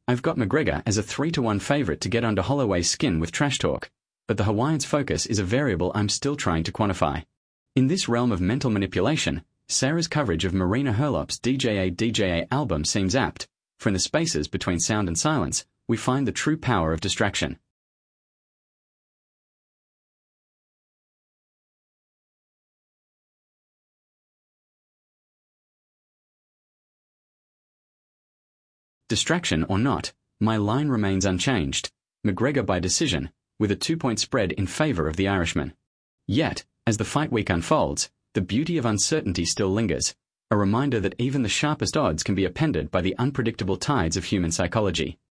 I've got McGregor as a 3-1 favourite to get under Holloway's skin with trash talk, but the Hawaiian's focus is a variable I'm still trying to quantify. In this realm of mental manipulation, Sarah's coverage of Marina Herlop's DJA album seems apt, for in the spaces between sound and silence, we find the true power of distraction. Distraction or not, my line remains unchanged, McGregor by decision, with a 2-point spread in favour of the Irishman. Yet, as the fight week unfolds, the beauty of uncertainty still lingers, a reminder that even the sharpest odds can be upended by the unpredictable tides of human psychology.